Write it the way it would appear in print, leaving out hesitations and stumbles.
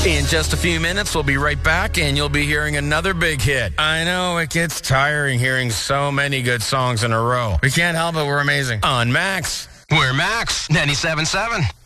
In just a few minutes, we'll be right back, and you'll be hearing another big hit. I know, it gets tiring hearing so many good songs in a row. We can't help it, we're amazing. On Max. We're Max 97.7.